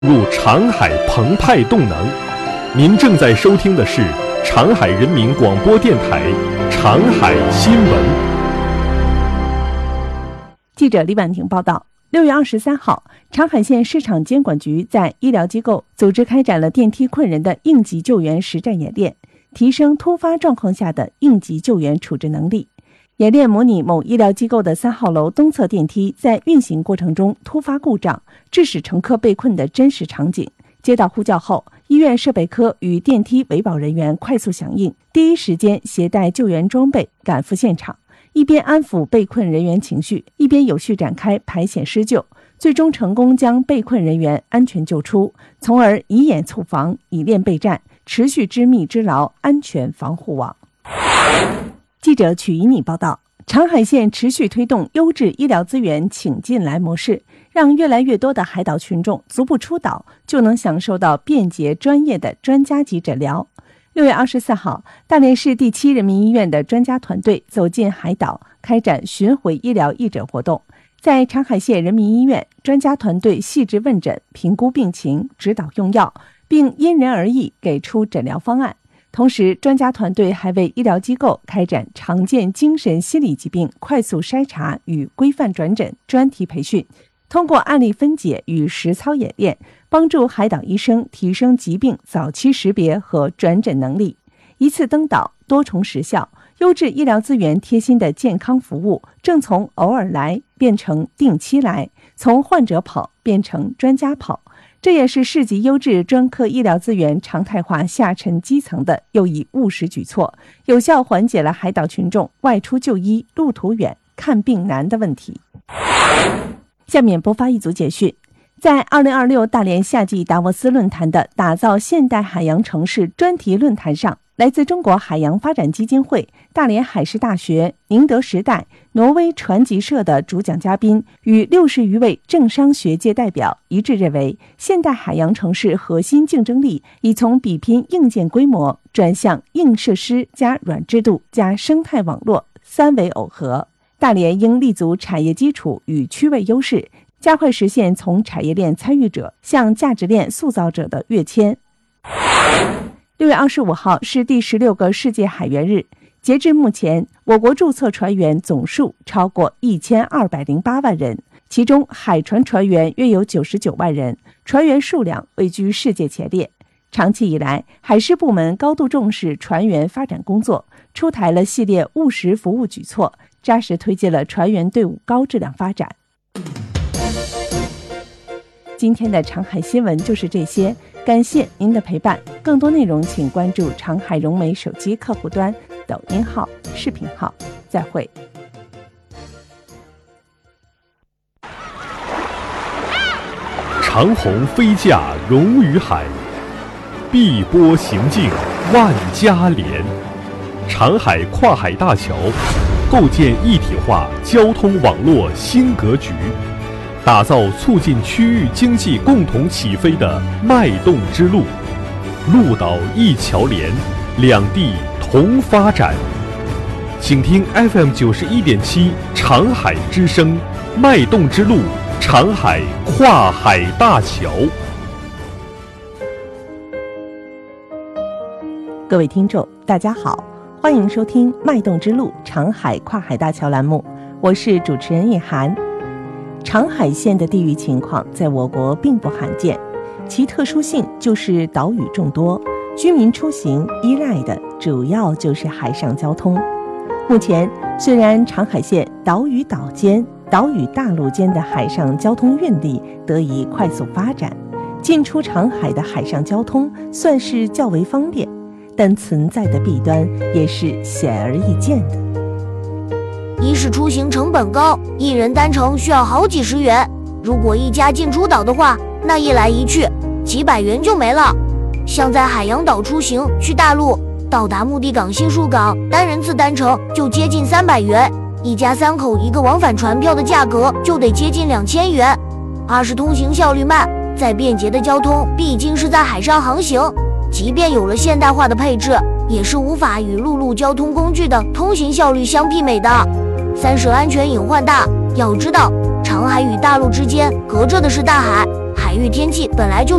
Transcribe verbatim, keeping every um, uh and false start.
入长海澎湃动能。您正在收听的是长海人民广播电台长海新闻。 记者李婉婷报道，六月二十三号，长海县市场监管局在医疗机构组织开展了电梯困人的应急救援实战演练，提升突发状况下的应急救援处置能力。演练模拟某医疗机构的三号楼东侧电梯在运行过程中突发故障，致使乘客被困的真实场景。接到呼叫后，医院设备科与电梯维保人员快速响应，第一时间携带救援装备赶赴现场，一边安抚被困人员情绪，一边有序展开排险施救，最终成功将被困人员安全救出，从而以演促防，以练备战，持续织密织牢安全防护网。记者曲一妮报道，长海县持续推动优质医疗资源请进来模式，让越来越多的海岛群众足不出岛就能享受到便捷专业的专家级诊疗。六月二十四号，大连市第七人民医院的专家团队走进海岛，开展巡回医疗义诊活动。在长海县人民医院，专家团队细致问诊，评估病情，指导用药，并因人而异给出诊疗方案。同时，专家团队还为医疗机构开展常见精神心理疾病快速筛查与规范转诊专题培训，通过案例分解与实操演练，帮助海岛医生提升疾病早期识别和转诊能力。一次登岛，多重实效，优质医疗资源贴心的健康服务正从偶尔来变成定期来，从患者跑变成专家跑。这也是市级优质专科医疗资源常态化下沉基层的又一务实举措，有效缓解了海岛群众外出就医路途远、看病难的问题。下面播发一组简讯。在二零二六大连夏季达沃斯论坛的打造现代海洋城市专题论坛上，来自中国海洋发展基金会、大连海事大学、宁德时代、挪威传集社的主讲嘉宾与六十余位政商学界代表一致认为，现代海洋城市核心竞争力已从比拼硬件规模转向硬设施加软制度加生态网络三维耦合。大连应立足产业基础与区位优势，加快实现从产业链参与者向价值链塑造者的跃迁。六月二十五号是第十六个世界海员日，截至目前，我国注册船员总数超过一千二百零八万人，其中海船船员约有九十九万人，船员数量位居世界前列。长期以来，海事部门高度重视船员发展工作，出台了系列务实服务举措，扎实推进了船员队伍高质量发展。今天的长海新闻就是这些，感谢您的陪伴。更多内容请关注长海融媒手机客户端、抖音号、视频号。再会。 长鸿飞架融于海，碧波行径万家连。长海跨海大桥构建一体化交通网络新格局，打造促进区域经济共同起飞的脉动之路，陆岛一桥连，两地同发展。请听 F M 九十一点七长海之声，脉动之路，长海跨海大桥。 各位听众，大家好，欢迎收听《脉动之路长海跨海大桥》栏目，我是主持人叶涵。长海县的地域情况在我国并不罕见，其特殊性就是岛屿众多，居民出行依赖的主要就是海上交通。目前，虽然长海县岛屿岛间、岛屿大陆间的海上交通运力得以快速发展，进出长海的海上交通算是较为方便，但存在的弊端也是显而易见的。 一是出行成本高，一人单程需要好几十元，如果一家进出岛的话，那一来一去几百元就没了。像在海洋岛出行去大陆，到达目的港新树港，单人次单程就接近三百元，一家三口一个往返船票的价格就得接近两千元。二是通行效率慢，再便捷的交通毕竟是在海上航行，即便有了现代化的配置，也是无法与陆路交通工具的通行效率相媲美的。三是安全隐患大，要知道长海与大陆之间隔着的是大海，海海域天气本来就